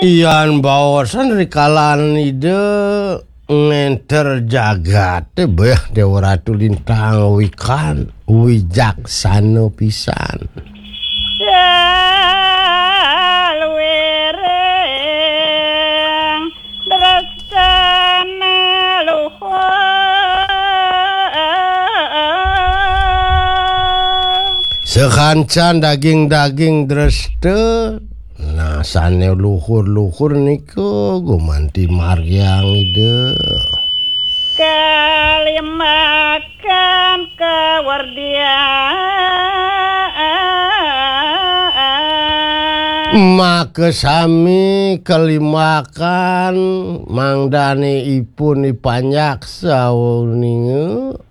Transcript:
Ian bawasan rikalan ide ngenter jagat teh beh Dewa Ratu Lintang wikan wijaksana pisan. Luwereng drastana luhur Sekancan daging-daging dreste nah sane luhur-luhur niku gumanti Maryang ide kali makan kewardian maka sami kalimakan mangdane ipun ipanyaksa ninge